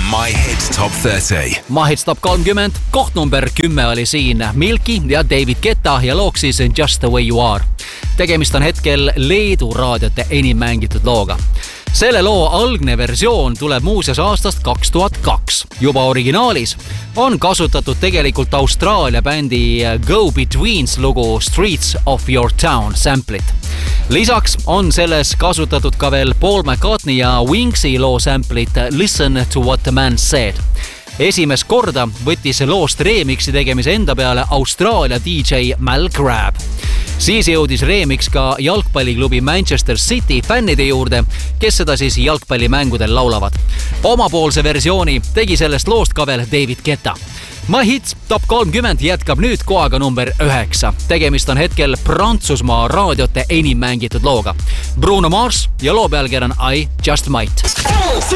My Hit Top 30. My Hit Top 30, koht number 10 oli siin Milky ja David Guetta ja looks siis Just the Way You Are. Tegemist on hetkel Leedu raadiote enim mängitud looga. Selle loo algne versioon tuleb muuseas aastast 2002. Juba originaalis on kasutatud tegelikult Austraalia bändi Go Betweens lugu Streets of Your Town samplit. Lisaks on selles kasutatud ka veel Paul McCartney ja Wingsi loo samplit Listen to What the Man Said. Esimest korda võttis loost remixi tegemise enda peale Austraalia DJ Mal Grab. Siis jõudis remix ka jalgpalliklubi Manchester City fännide juurde, kes seda siis jalgpallimängudel laulavad. Omapoolse versiooni tegi sellest loost ka veel David Guetta. My Hit Top 30 jätkab nüüd kohaga number 9. Tegemist on hetkel Prantsusmaa raadiote enim mängitud looga. Bruno Mars ja loo pealkiri on I Just Might.